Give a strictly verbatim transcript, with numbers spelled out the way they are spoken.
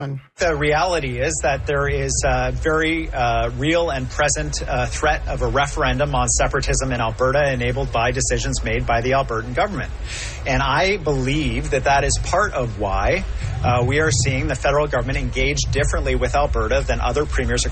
The reality is that there is a very uh, real and present uh, threat of a referendum on separatism in Alberta enabled by decisions made by the Albertan government. And I believe that that is part of why uh, we are seeing the federal government engage differently with Alberta than other premiers